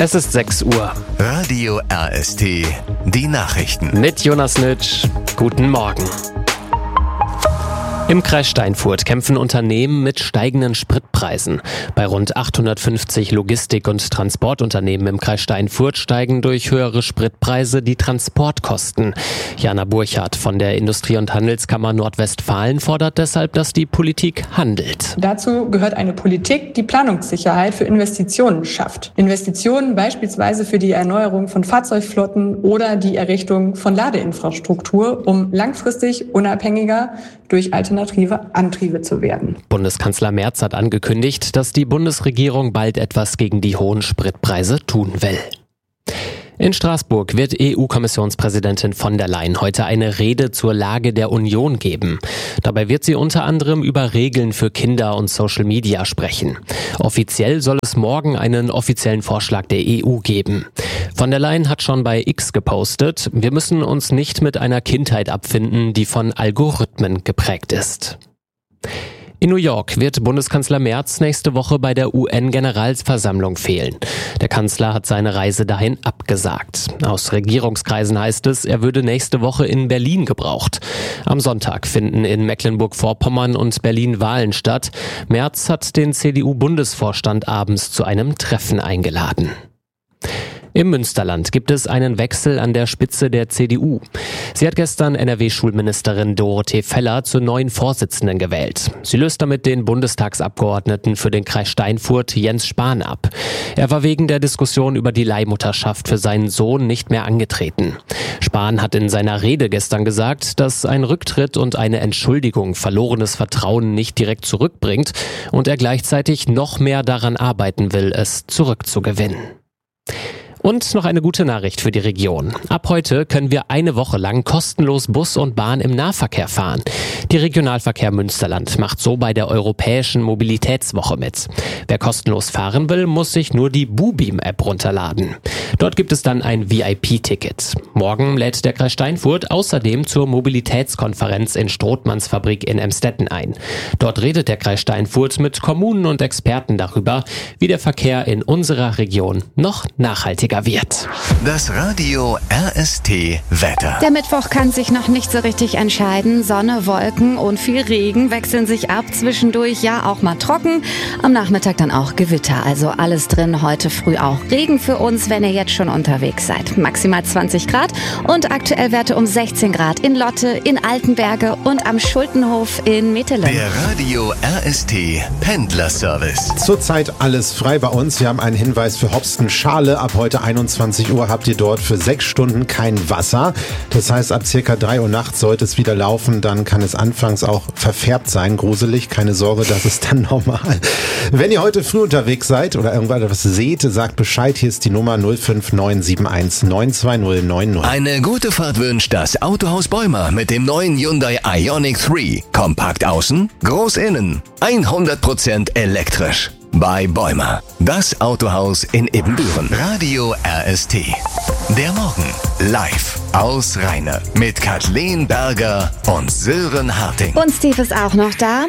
Es ist 6 Uhr. Radio RST, die Nachrichten. Mit Jonas Nitsch. Guten Morgen. Im Kreis Steinfurt kämpfen Unternehmen mit steigenden Spritpreisen. Bei rund 850 Logistik- und Transportunternehmen im Kreis Steinfurt steigen durch höhere Spritpreise die Transportkosten. Jana Burchardt von der Industrie- und Handelskammer Nordwestfalen fordert deshalb, dass die Politik handelt. Dazu gehört eine Politik, die Planungssicherheit für Investitionen schafft. Investitionen beispielsweise für die Erneuerung von Fahrzeugflotten oder die Errichtung von Ladeinfrastruktur, um langfristig unabhängiger durch alternative Antriebe zu werden. Bundeskanzler Merz hat angekündigt, dass die Bundesregierung bald etwas gegen die hohen Spritpreise tun will. In Straßburg wird EU-Kommissionspräsidentin von der Leyen heute eine Rede zur Lage der Union geben. Dabei wird sie unter anderem über Regeln für Kinder und Social Media sprechen. Offiziell soll es morgen einen offiziellen Vorschlag der EU geben. Von der Leyen hat schon bei X gepostet: Wir müssen uns nicht mit einer Kindheit abfinden, die von Algorithmen geprägt ist. In New York wird Bundeskanzler Merz nächste Woche bei der UN-Generalversammlung fehlen. Der Kanzler hat seine Reise dahin abgesagt. Aus Regierungskreisen heißt es, er würde nächste Woche in Berlin gebraucht. Am Sonntag finden in Mecklenburg-Vorpommern und Berlin Wahlen statt. Merz hat den CDU-Bundesvorstand abends zu einem Treffen eingeladen. Im Münsterland gibt es einen Wechsel an der Spitze der CDU. Sie hat gestern NRW-Schulministerin Dorothee Feller zur neuen Vorsitzenden gewählt. Sie löst damit den Bundestagsabgeordneten für den Kreis Steinfurt Jens Spahn ab. Er war wegen der Diskussion über die Leihmutterschaft für seinen Sohn nicht mehr angetreten. Spahn hat in seiner Rede gestern gesagt, dass ein Rücktritt und eine Entschuldigung verlorenes Vertrauen nicht direkt zurückbringt und er gleichzeitig noch mehr daran arbeiten will, es zurückzugewinnen. Und noch eine gute Nachricht für die Region. Ab heute können wir eine Woche lang kostenlos Bus und Bahn im Nahverkehr fahren. Die Regionalverkehr Münsterland macht so bei der Europäischen Mobilitätswoche mit. Wer kostenlos fahren will, muss sich nur die Bubeam-App runterladen. Dort gibt es dann ein VIP-Ticket. Morgen lädt der Kreis Steinfurt außerdem zur Mobilitätskonferenz in Strothmanns Fabrik in Emstetten ein. Dort redet der Kreis Steinfurt mit Kommunen und Experten darüber, wie der Verkehr in unserer Region noch nachhaltiger wird. Das Radio RST Wetter. Der Mittwoch kann sich noch nicht so richtig entscheiden. Sonne, Wolken und viel Regen wechseln sich ab. Zwischendurch ja auch mal trocken. Am Nachmittag dann auch Gewitter. Also alles drin. Heute früh auch Regen für uns, wenn ihr jetzt schon unterwegs seid. Maximal 20 Grad und aktuell Werte um 16 Grad in Lotte, in Altenberge und am Schultenhof in Metelen. Der Radio RST Pendlerservice. Zurzeit alles frei bei uns. Wir haben einen Hinweis für Hopsten-Schale. Ab heute 21 Uhr habt ihr dort für 6 Stunden kein Wasser. Das heißt, ab circa 3 Uhr nachts sollte es wieder laufen. Dann kann es anfangs auch verfärbt sein. Gruselig. Keine Sorge, das ist dann normal. Wenn ihr heute früh unterwegs seid oder irgendwas seht, sagt Bescheid. Hier ist die Nummer 05971 92090. Eine gute Fahrt wünscht das Autohaus Bäumer mit dem neuen Hyundai Ioniq 3. Kompakt außen, groß innen, 100% elektrisch. Bei Bäumer, das Autohaus in Ibbenbüren. Radio RST. Der Morgen live aus Rheine mit Kathleen Berger und Sören Harting. Und Steve ist auch noch da.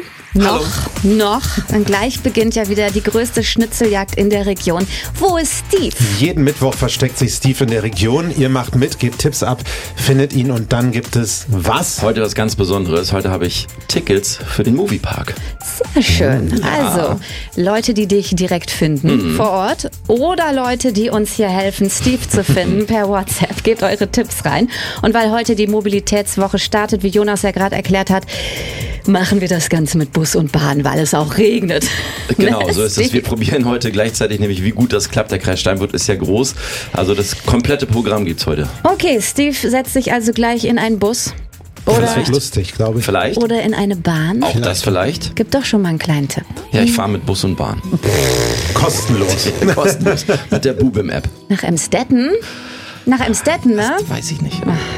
Noch. Und gleich beginnt ja wieder die größte Schnitzeljagd in der Region. Wo ist Steve? Jeden Mittwoch versteckt sich Steve in der Region. Ihr macht mit, gebt Tipps ab, findet ihn und dann gibt es was? Heute was ganz Besonderes. Heute habe ich Tickets für den Moviepark. Sehr schön. Ja. Also, Leute, die dich direkt finden vor Ort oder Leute, die uns hier helfen, Steve zu finden per WhatsApp. Gebt eure Tipps rein. Und weil heute die Mobilitätswoche startet, wie Jonas ja gerade erklärt hat, machen wir das Ganze mit Bus und Bahn, weil es auch regnet. Genau, so ist es. Wir probieren heute gleichzeitig nämlich, wie gut das klappt. Der Kreis Steinfurt ist ja groß. Also das komplette Programm gibt's heute. Okay, Steve setzt sich also gleich in einen Bus. Oder das wird lustig, glaube ich. Vielleicht. Oder in eine Bahn. Auch das vielleicht. Gib doch schon mal einen kleinen Tipp. Ja, ich fahre mit Bus und Bahn. Kostenlos. Kostenlos. Mit der Bubeam-App. Nach Emstetten? Nach Emstetten, ne? Das weiß ich nicht. Ach.